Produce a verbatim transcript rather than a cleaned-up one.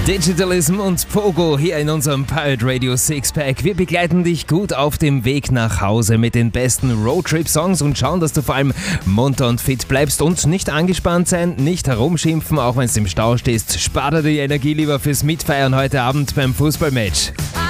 Digitalism und Pogo hier in unserem Pirate Radio Sixpack. Wir begleiten dich gut auf dem Weg nach Hause mit den besten Roadtrip-Songs und schauen, dass du vor allem munter und fit bleibst und nicht angespannt sein, nicht herumschimpfen, auch wenn du im Stau stehst. Spar dir die Energie lieber fürs Mitfeiern heute Abend beim Fußballmatch.